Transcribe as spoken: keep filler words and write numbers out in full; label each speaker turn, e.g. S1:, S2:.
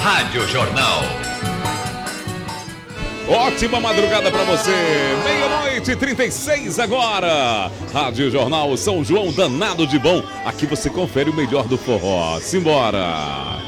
S1: Rádio Jornal.
S2: Ótima madrugada pra você. Meia-noite e trinta e seis agora. Rádio Jornal São João danado de bom. Aqui você confere o melhor do forró. Simbora.